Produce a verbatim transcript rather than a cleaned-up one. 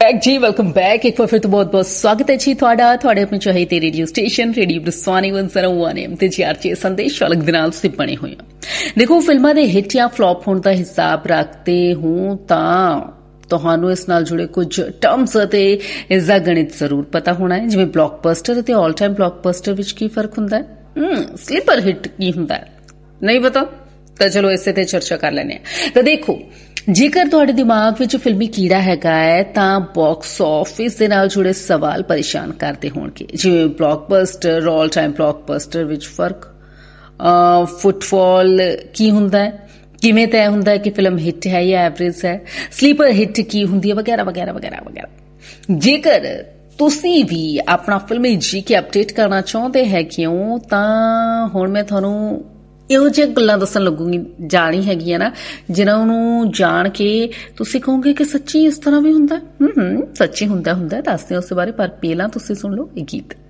Back जी welcome back एक बार फिर तो बहुत बहुत स्वागत है जी ਤੁਹਾਡਾ ਤੁਹਾਡੇ ਆਪਣੇ ਚਾਹੀਦੇ radio station radio ਬਰਸਾਨੀ one oh one M ਤੇ ਜੀ ਆਰਚੇ ਸੰਦੇਸ਼ ਵਾਲਕ ਦੇ ਨਾਲ ਸੇ ਬਣੇ ਹੋਏ ਆ। ਦੇਖੋ ਫਿਲਮਾਂ ਦੇ ਹਿੱਟ ਜਾਂ ਫਲॉप ਹੋਣ ਦਾ ਹਿਸਾਬ ਰੱਖਦੇ ਹੂੰ ਤਾਂ ਤੁਹਾਨੂੰ ਇਸ ਨਾਲ ਜੁੜੇ ਕੁਝ ਟਰਮਸ ਅਤੇ ਇਸ ਦਾ ਗਣਿਤ ਜ਼ਰੂਰ ਪਤਾ ਹੋਣਾ ਹੈ, ਜਿਵੇਂ ਬਲੌਕਬਸਟਰ ਅਤੇ ਆਲ ਟਾਈਮ ਬਲੌਕਬਸਟਰ ਵਿੱਚ ਕੀ ਫਰਕ ਹੁੰਦਾ ਹੈ, ਹਮ ਸਲੀਪਰ ਹਿੱਟ ਕੀ ਹੁੰਦਾ ਹੈ, ਨਹੀਂ ਪਤਾ ਤਾਂ ਚਲੋ ਇਸੇ ਤੇ ਚਰਚਾ ਕਰ ਲੈਂਦੇ ਹਾਂ। ਤਾਂ ਦੇਖੋ ਜੇਕਰ ਤੁਹਾਡੇ ਦਿਮਾਗ ਵਿੱਚ ਫਿਲਮੀ ਕੀੜਾ ਹੈਗਾ ਹੈ ਤਾਂ ਬਾਕਸ ਆਫਿਸ ਦੇ ਨਾਲ ਜੁੜੇ ਸਵਾਲ ਪਰੇਸ਼ਾਨ ਕਰਦੇ ਹੋਣਗੇ, ਜਿਵੇਂ ਬਲੌਕਬਸਟਰ ਆਲ ਟਾਈਮ ਬਲੌਕਬਸਟਰ ਵਿੱਚ ਫਰਕ, ਫੁੱਟਫਾਲ ਕੀ ਹੁੰਦਾ ਹੈ, ਕਿਵੇਂ ਤੈਅ ਹੁੰਦਾ ਹੈ ਕਿ ਫਿਲਮ ਹਿੱਟ ਹੈ ਜਾਂ ਐਵਰੇਜ ਹੈ, ਸਲੀਪਰ ਹਿੱਟ ਕੀ ਹੁੰਦੀ ਹੈ, ਵਗੈਰਾ ਵਗੈਰਾ ਵਗੈਰਾ ਵਗੈਰਾ। ਜੇਕਰ ਤੁਸੀਂ ਵੀ ਆਪਣਾ ਫਿਲਮੀ ਜੀ ਕੇ ਅਪਡੇਟ ਕਰਨਾ ਚਾਹੁੰਦੇ ਹੈਗੇ ਹੋ ਤਾਂ ਹੁਣ ਮੈਂ ਤੁਹਾਨੂੰ ਇਹੋ ਜਿਹੀਆਂ ਗੱਲਾਂ ਦੱਸਣ ਲੱਗੂਗੀ ਜਾਣੀ ਹੈਗੀਆਂ ਨਾ ਜਿਨ੍ਹਾਂ ਨੂੰ ਜਾਣ ਕੇ ਤੁਸੀਂ ਕਹੋਗੇ ਕਿ ਸੱਚੀ ਇਸ ਤਰ੍ਹਾਂ ਵੀ ਹੁੰਦਾ, ਹਮ ਹਮ ਸੱਚੀ ਹੁੰਦਾ ਹੁੰਦਾ ਦੱਸਦੇ ਉਸ ਬਾਰੇ, ਪਰ ਪਹਿਲਾਂ ਤੁਸੀਂ ਸੁਣ ਲਓ ਇਹ ਗੀਤ।